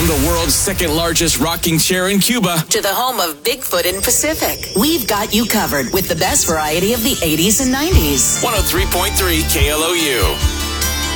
From the world's second largest rocking chair in Cuba to the home of Bigfoot in Pacific, we've got you covered with the best variety of the 80s and 90s. 103.3 KLOU.